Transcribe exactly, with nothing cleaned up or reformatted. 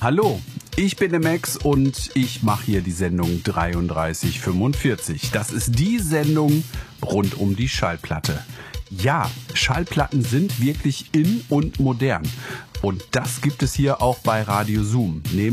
Hallo, ich bin der Max und ich mache hier die Sendung dreiunddreißig fünfundvierzig. Das ist die Sendung rund um die Schallplatte. Ja, Schallplatten sind wirklich in und modern. Und das gibt es hier auch bei Radio Zoom.